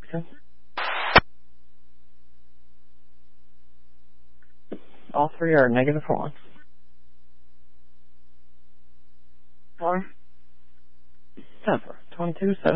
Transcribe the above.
Okay. All three are -1. 1. Temper. 22, 7.